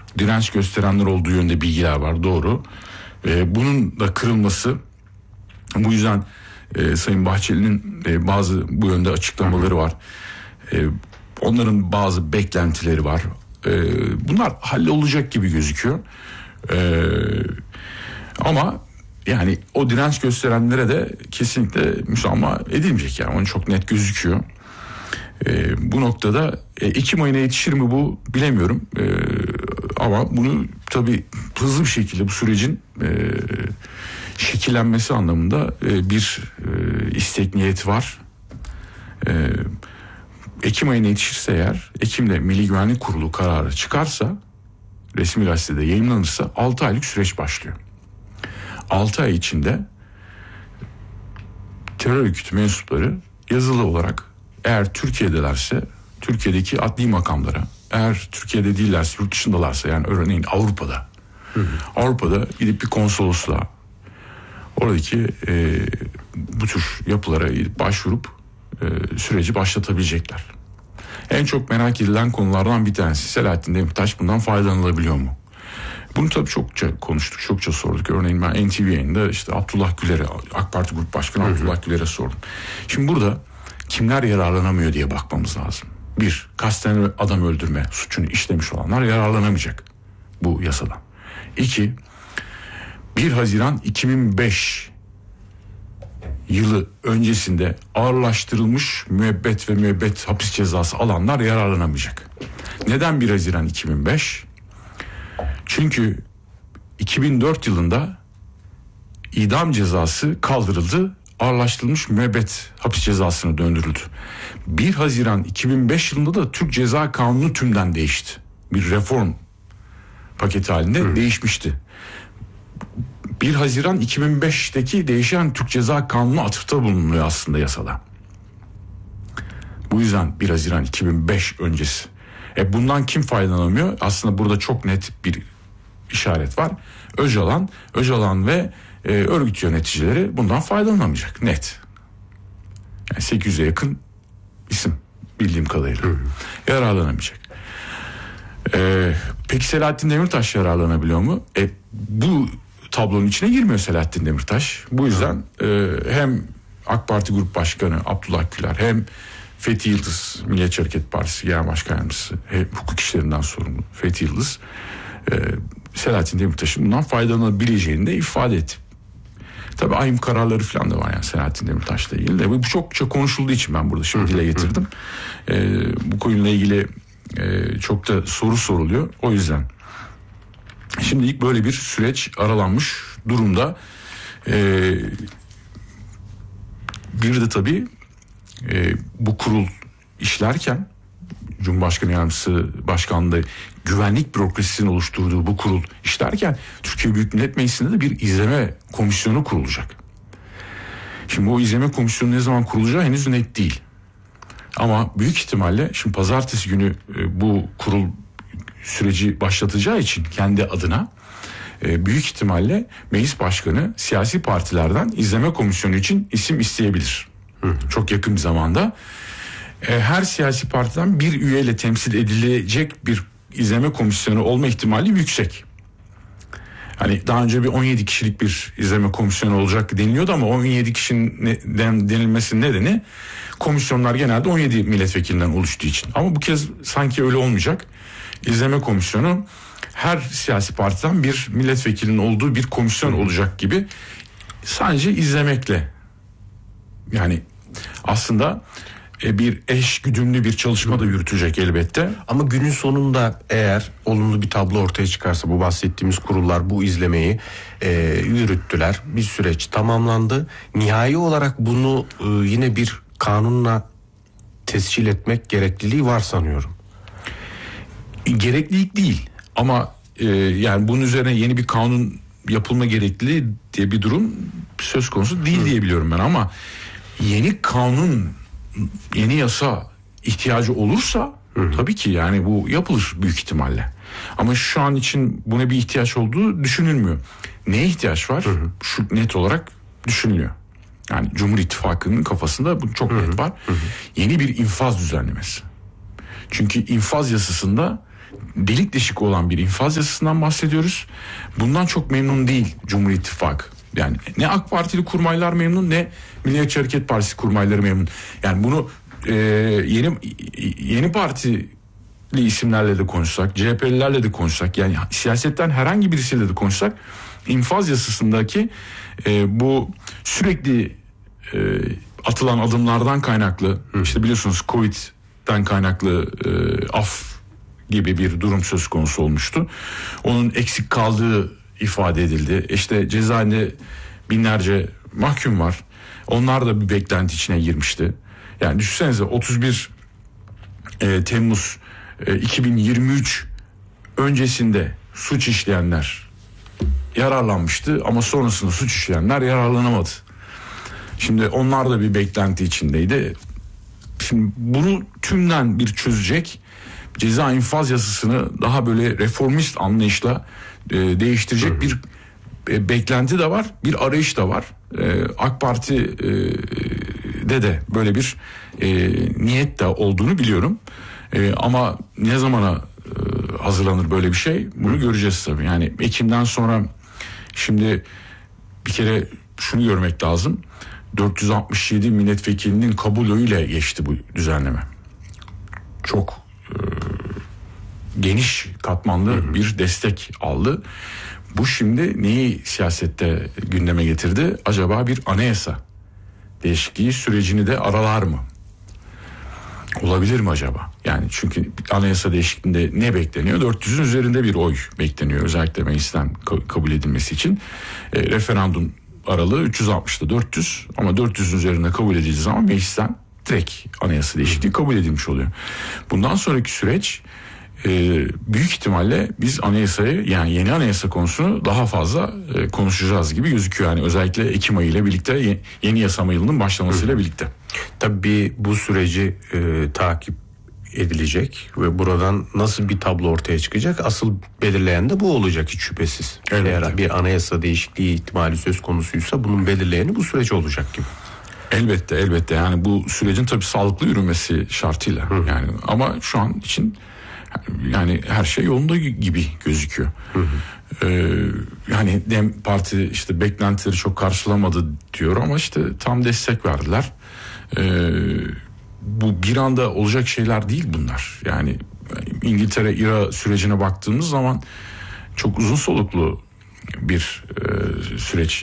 direnç gösterenler olduğu yönde bilgiler var, doğru. Bunun da kırılması, bu yüzden Sayın Bahçeli'nin bazı bu yönde açıklamaları var. Onların bazı beklentileri var. Bunlar hallolacak gibi gözüküyor. Ama yani o direnç gösterenlere de kesinlikle müsamaha edilmeyecek, yani onu çok net gözüküyor. Bu noktada Ekim ayına yetişir mi bu bilemiyorum. Ama bunu tabii hızlı bir şekilde bu sürecin şekillenmesi anlamında bir istek, niyet var. Ekim ayına yetişirse eğer, Ekim'de Milli Güvenlik Kurulu kararı çıkarsa, resmi gazetede yayınlanırsa 6 aylık süreç başlıyor. 6 ay içinde terör örgütü mensupları yazılı olarak, eğer Türkiye'delerse Türkiye'deki adli makamlara, eğer Türkiye'de değillerse, yurt dışındalarsa, yani örneğin Avrupa'da, Avrupa'da gidip bir konsolosluğa, oradaki bu tür yapılara başvurup süreci başlatabilecekler. En çok merak edilen konulardan bir tanesi, Selahattin Demirtaş bundan faydalanılabiliyor mu? Bunu tabii çokça konuştuk, çokça sorduk. Örneğin ben NTV yayında işte Abdullah Güler'e, AK Parti Grup Başkanı Abdullah Güler'e sordum. Şimdi burada kimler yararlanamıyor diye bakmamız lazım. Bir, kasten adam öldürme suçunu işlemiş olanlar yararlanamayacak bu yasadan. İki, 1 Haziran 2005 yılı öncesinde ağırlaştırılmış müebbet ve müebbet hapis cezası alanlar yararlanamayacak. Neden 1 Haziran 2005? Çünkü 2004 yılında idam cezası kaldırıldı, ağırlaştırılmış müebbet hapis cezasına döndürüldü. 1 Haziran 2005 yılında da Türk Ceza Kanunu tümden değişti. Bir reform paketi halinde değişmişti. 1 Haziran 2005'teki değişen Türk Ceza Kanunu atıfta bulunuyor aslında yasada. Bu yüzden 1 Haziran 2005 öncesi. Bundan kim faydalanamıyor? Aslında burada çok net bir işaret var. Öcalan ve örgüt yöneticileri bundan faydalanamayacak. Net. Yani 800'e yakın isim bildiğim kadarıyla. Yararlanamayacak. Peki Selahattin Demirtaş yararlanabiliyor mu? Bu tablonun içine girmiyor Selahattin Demirtaş. Bu yüzden hem AK Parti Grup Başkanı Abdullah Güler, hem Fethi Yıldız, Milliyetçi Hareket Partisi Genel Başkan Yardımcısı, hukuk işlerinden sorumlu Fethi Yıldız, Selahattin Demirtaş'ın bundan faydalanabileceğini de ifade etti. Tabii ahim kararları falan da var yani Selahattin Demirtaş'la ilgili de. Bu çokça konuşulduğu için ben burada şimdi dile getirdim. Bu konuyla ilgili çok da soru soruluyor. O yüzden şimdilik böyle bir süreç aralanmış durumda. Bir de tabii bu kurul işlerken, Cumhurbaşkanı Yardımcısı Başkanlığı güvenlik bürokrasisini oluşturduğu bu kurul işlerken, Türkiye Büyük Millet Meclisi'nde de bir izleme komisyonu kurulacak. Şimdi o izleme komisyonu ne zaman kurulacağı henüz net değil. Ama büyük ihtimalle şimdi pazartesi günü bu kurul süreci başlatacağı için kendi adına büyük ihtimalle meclis başkanı siyasi partilerden izleme komisyonu için isim isteyebilir. Çok yakın bir zamanda. Her siyasi partiden bir üyeyle temsil edilecek bir izleme komisyonu olma ihtimali yüksek. Hani daha önce bir 17 kişilik bir izleme komisyonu olacak deniliyordu ama 17 kişinin denilmesinin nedeni komisyonlar genelde 17 milletvekilinden oluştuğu için. Ama bu kez sanki öyle olmayacak. İzleme komisyonu her siyasi partiden bir milletvekilinin olduğu bir komisyon olacak gibi, sadece izlemekle, yani aslında bir eş güdümlü bir çalışma da yürütecek elbette. Ama günün sonunda eğer olumlu bir tablo ortaya çıkarsa, bu bahsettiğimiz kurullar bu izlemeyi yürüttüler. Bir süreç tamamlandı. Nihai olarak bunu yine bir kanunla tescil etmek gerekliliği var sanıyorum. Gereklilik değil ama yani bunun üzerine yeni bir kanun yapılma gerekliliği diye bir durum söz konusu değil diye biliyorum ben, ama yeni kanun, yeni yasa ihtiyacı olursa tabii ki yani bu yapılır büyük ihtimalle. Ama şu an için buna bir ihtiyaç olduğu düşünülmüyor. Neye ihtiyaç var? Şu net olarak düşünülüyor. Yani Cumhur İttifakı'nın kafasında bu çok net var. Yeni bir infaz düzenlemesi. Çünkü infaz yasasında delik deşik olan bir infaz yasasından bahsediyoruz. Bundan çok memnun değil Cumhur İttifakı. Yani ne AK Partili kurmaylar memnun, ne Milliyetçi Hareket Partisi kurmayları memnun. Yani bunu yeni partili isimlerle de konuşsak, CHP'lilerle de konuşsak, yani siyasetten herhangi birisiyle de konuşsak, infaz yasasındaki bu sürekli atılan adımlardan kaynaklı, işte biliyorsunuz Covid'den kaynaklı af gibi bir durum söz konusu olmuştu. Onun eksik kaldığı ifade edildi. İşte cezaevinde binlerce mahkum var. Onlar da bir beklenti içine girmişti. Yani düşünsenize 31 Temmuz 2023 öncesinde suç işleyenler yararlanmıştı ama sonrasında suç işleyenler yararlanamadı. Şimdi onlar da bir beklenti içindeydi. Şimdi bunu tümden bir çözecek, ceza infaz yasasını daha böyle reformist anlayışla değiştirecek bir beklenti de var, bir arayış da var. AK Parti'de de böyle bir niyet de olduğunu biliyorum. Ama ne zamana hazırlanır böyle bir şey, bunu göreceğiz tabii. Yani Ekim'den sonra şimdi bir kere şunu görmek lazım. 467 milletvekilinin kabulüyle geçti bu düzenleme. Çok geniş katmanlı bir destek aldı. Bu şimdi neyi siyasette gündeme getirdi? Acaba bir anayasa değişikliği sürecini de aralar mı? Olabilir mi acaba? Yani çünkü anayasa değişikliğinde ne bekleniyor? 400'ün üzerinde bir oy bekleniyor. Özellikle meclisten kabul edilmesi için. Referandum aralığı 360'da 400 ama 400'ün üzerinde kabul edildiği zaman meclisten direkt anayasa değişikliği kabul edilmiş oluyor. Bundan sonraki süreç büyük ihtimalle biz anayasayı, yani yeni anayasa konusunu daha fazla konuşacağız gibi gözüküyor. Yani özellikle Ekim ayı ile birlikte, yeni yasama yılının başlamasıyla birlikte. Tabii bu süreci takip edilecek ve buradan nasıl bir tablo ortaya çıkacak, asıl belirleyen de bu olacak hiç şüphesiz. Elbette. Eğer bir anayasa değişikliği ihtimali söz konusuysa bunun belirleyeni bu süreç olacak gibi. Elbette yani bu sürecin tabii sağlıklı yürümesi şartıyla. Yani ama şu an için yani her şey yolunda gibi gözüküyor. Yani Dem Parti işte beklentileri çok karşılamadı diyor ama işte tam destek verdiler. Bu bir anda olacak şeyler değil bunlar. Yani İngiltere-İRA sürecine baktığımız zaman çok uzun soluklu bir süreç